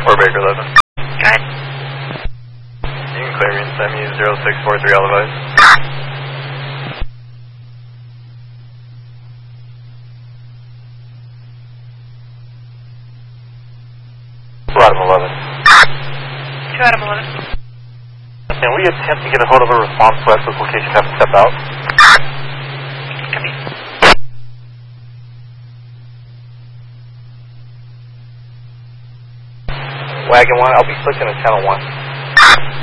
Baker 11. Go ahead. You can clear me and send me 0643 Elevate. Adam 11. 2 Adam 11. Can we attempt to get a hold of a response to this location have to step out? Copy. Wagon 1, I'll be switching to channel 1.